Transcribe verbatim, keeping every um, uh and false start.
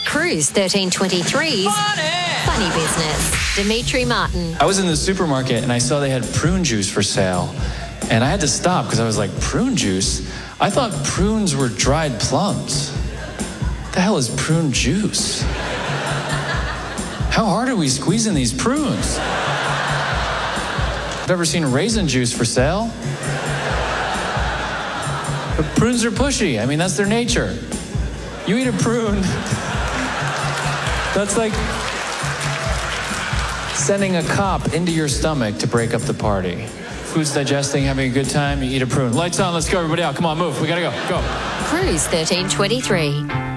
Cruise thirteen twenty-three's Funny, Funny Business. Dimitri Martin. I was in the supermarket and I saw they had prune juice for sale. And I had to stop because I was like, prune juice? I thought prunes were dried plums. What the hell is prune juice? How hard are we squeezing these prunes? I've ever seen raisin juice for sale. But prunes are pushy. I mean, that's their nature. You eat a prune, that's like sending a cop into your stomach to break up the party. Food's digesting, having a good time, you eat a prune. Lights on, let's go, everybody out. Come on, move. We gotta go. Go. Cruise thirteen twenty-three.